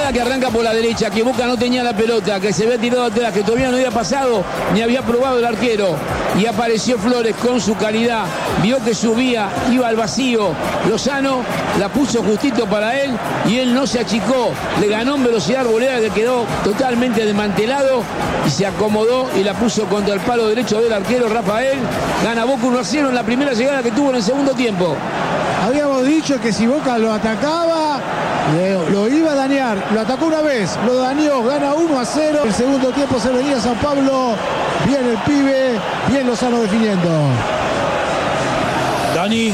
jugada que arranca por la derecha, que Boca no tenía la pelota, que se había tirado atrás, que todavía no había pasado ni había probado el arquero, y apareció Flores con su calidad, vio que subía, iba al vacío, Lozano la puso justito para él y él no se achicó, le ganó en velocidad Arboleda, que quedó totalmente desmantelado y se acomodó y la puso contra el palo derecho del arquero Rafael. Gana Boca 1-0 en la primera llegada que tuvo en el segundo tiempo. Habíamos dicho que si Boca lo atacaba, lo iba a dañar. Lo atacó una vez, lo dañó, gana 1-0. El segundo tiempo se venía San Pablo. Bien el pibe, bien Lozano definiendo. Dani.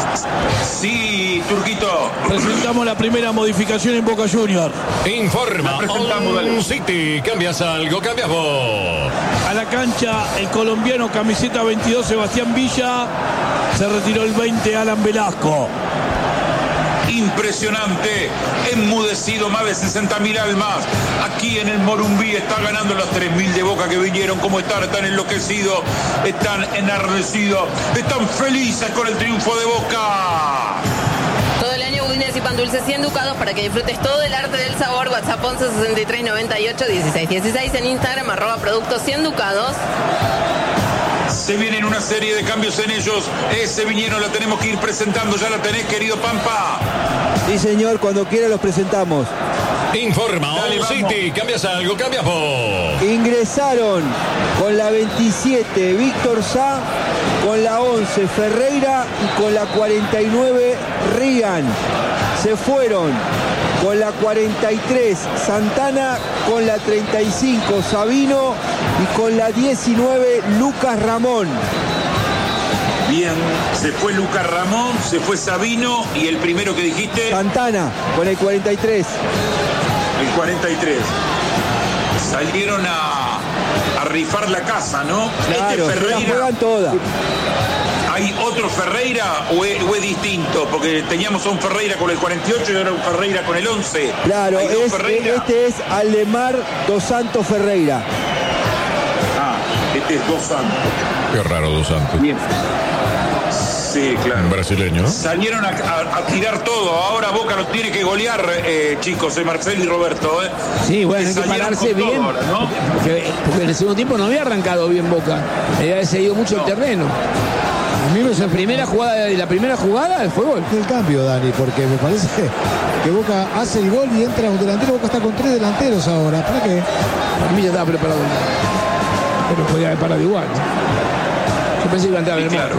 Sí, Turquito. Presentamos la primera modificación en Boca Junior. Informa On City. Cambias algo, cambias vos. A la cancha el colombiano camiseta 22 Sebastián Villa. Se retiró el 20 Alan Velasco. Impresionante, enmudecido más de 60.000 almas. Aquí en el Morumbí está ganando los 3.000 de Boca que vinieron. ¿Cómo están? Están enloquecidos, están enardecidos, están felices con el triunfo de Boca. Todo el año budines y pan dulces 100 ducados para que disfrutes todo el arte del sabor. WhatsApp 11 63 98 16 16. En Instagram @productos 100 ducados. Se vienen una serie de cambios en ellos. Ese vinieron, la tenemos que ir presentando. Ya la tenés, querido Pampa. Sí, señor, cuando quiera los presentamos. Informa On City. Cambias algo, cambias vos. Ingresaron con la 27 Víctor Sá, con la 11 Ferreira y con la 49 Rigan. Se fueron con la 43 Santana, con la 35 Sabino y con la 19 Lucas Ramón. Bien, se fue Lucas Ramón, se fue Sabino y el primero que dijiste. Santana, con el 43. El 43. Salieron a rifar la casa, ¿no? Claro, se la juegan todas. ¿Hay otro Ferreira o es distinto? Porque teníamos a un Ferreira con el 48 y ahora un Ferreira con el 11. Claro, este es Aldemar dos Santos Ferreira. Ah, este es Dos Santos. Qué raro Dos Santos. Bien. Sí, claro. Un brasileño. Salieron a tirar todo. Ahora Boca lo tiene que golear, chicos, Marcelo y Roberto. Sí, bueno, hay que pararse bien. Ahora, ¿no? porque en el segundo tiempo no había arrancado bien Boca. Había seguido mucho el terreno. A mí la primera jugada fue gol. El cambio, Dani, porque me parece que Boca hace el gol y entra un delantero. Boca está con 3 delanteros ahora. ¿Para qué? A mí ya estaba preparado. Pero podía haber parado igual. Yo pensé que iba a entrar el claro.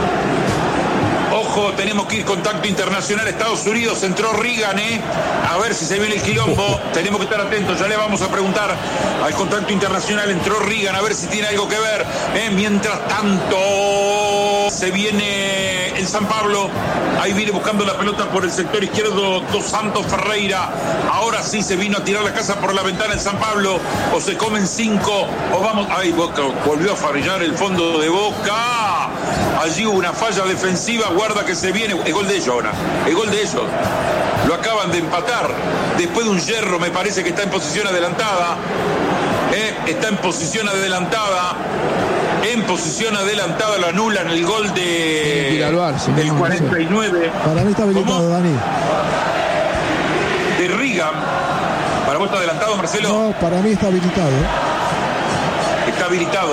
Ojo, tenemos que ir contacto internacional. Estados Unidos, entró Reagan, a ver si se viene el quilombo. Tenemos que estar atentos, ya le vamos a preguntar al contacto internacional. Entró Reagan, a ver si tiene algo que ver. Mientras tanto, se viene el San Pablo. Ahí viene buscando la pelota por el sector izquierdo Dos Santos Ferreira. Ahora sí se vino a tirar la casa por la ventana el San Pablo. O se comen 5 o vamos. Ay, Boca volvió a farillar el fondo de Boca. Allí hubo una falla defensiva. Guarda que se viene. Es gol de ellos ahora. Es gol de ellos. Lo acaban de empatar. Después de un yerro, me parece que está en posición adelantada. Está en posición adelantada. En posición adelantada lo anulan el gol del 49. Para mí está habilitado, ¿Cómo? Dani. De Reagan. ¿Para vos está adelantado, Marcelo? No, para mí está habilitado. Está habilitado.